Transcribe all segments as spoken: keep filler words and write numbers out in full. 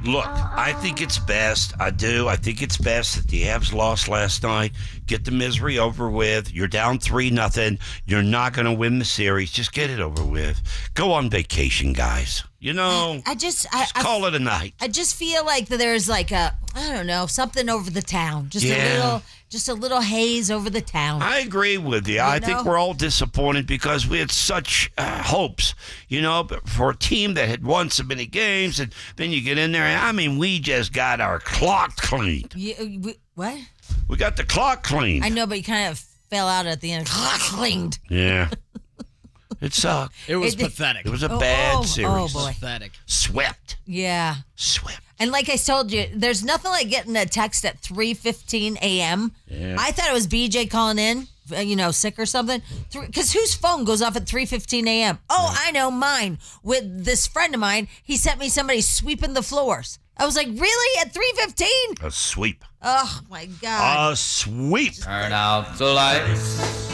Look, I think it's best. I do. I think it's best that the Avs lost last night. Get the misery over with. You're down three nothing. You're not going to win the series. Just get it over with. Go on vacation, guys. You know, I just, I, just call I, it a night. I just feel like there's like a, I don't know, something over the town. Just Yeah. a little, just a little haze over the town. I agree with you. I know? think we're all disappointed because we had such uh, hopes, you know, but for a team that had won so many games, and then you get in there, and I mean, we just got our clock cleaned. You, we, what? We got the clock cleaned. I know, but you kind of fell out at the end. Cleaned. Yeah. It sucked. It was It- pathetic. It was a Oh, bad oh, series. oh, boy. Pathetic. Swept. Yeah. Swept. And like I told you, there's nothing like getting a text at three fifteen a.m. Yeah. I thought it was B J calling in, uh, you know, sick or something. Because whose phone goes off at three fifteen a.m.? Oh, I know, mine. With this friend of mine, he sent me somebody sweeping the floors. I was like, really? At three fifteen? A sweep. Oh, my God. A sweep. Turn out the lights.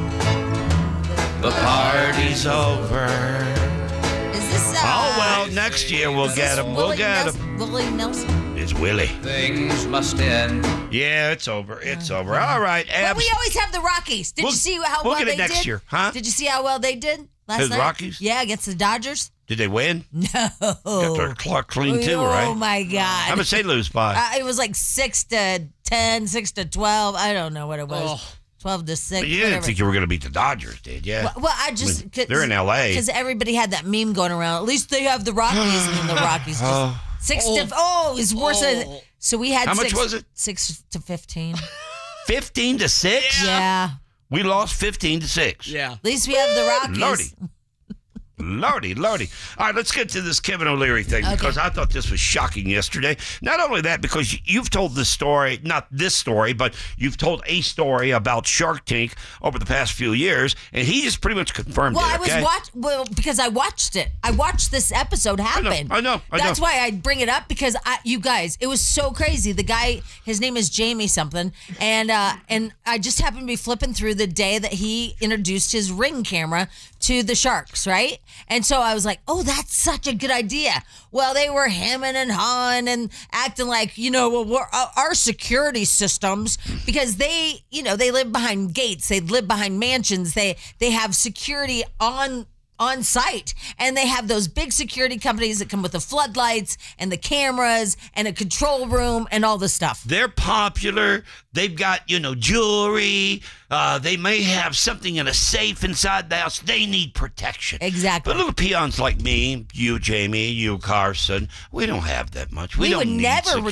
The party's over. Is this, uh... Oh, well, next year we'll is get this him. We'll Willie get Nelson, him. Willie Nelson? It's Willie. Things must end. Yeah, it's over. It's over. All right. But Abs- we always have the Rockies. Did We'll- you see how we'll well get it they next did? year, huh? Did you see how well they did last Who, the night? Rockies? Yeah, against the Dodgers. Did they win? No. Got their clock clean, too, oh, right? Oh, my God. How much they lose by? Uh, it was like six to ten, six to twelve. I don't know what it was. Oh. twelve to six. But you didn't think you were going to beat the Dodgers, did you? Well, well, I just... I mean, they're in L A. Because everybody had that meme going around. At least they have the Rockies, and then the Rockies just... Six Oh. to... Oh, it's worse than... Oh. So we had How much six, was it? Six to fifteen. fifteen to six? Yeah. We lost fifteen to six. Yeah. At least we have the Rockies. Lordy. Lordy, Lordy. All right, let's get to this Kevin O'Leary thing Okay. because I thought this was shocking yesterday. Not only that, because you've told this story, not this story, but you've told a story about Shark Tank over the past few years, and he just pretty much confirmed Well, it, I was okay? watch well because I watched it. I watched this episode happen. I know, I know. That's why I bring it up because I, you guys, it was so crazy. The guy, his name is Jamie something, and uh, and I just happened to be flipping through the day that he introduced his Ring camera to the Sharks, right? And so I was like, oh, that's such a good idea. Well, they were hemming and hawing and acting like, you know, well, we're, uh, our security systems, because they, you know, they live behind gates, they live behind mansions, they they have security on on site, and they have those big security companies that come with the floodlights and the cameras and a control room and all this stuff. They're popular. They've got, you know, jewelry. Uh, they may have something in a safe inside the house. They need protection. Exactly. But little peons like me, you, Jamie, you, Carson, we don't have that much. We, We don't would need never security.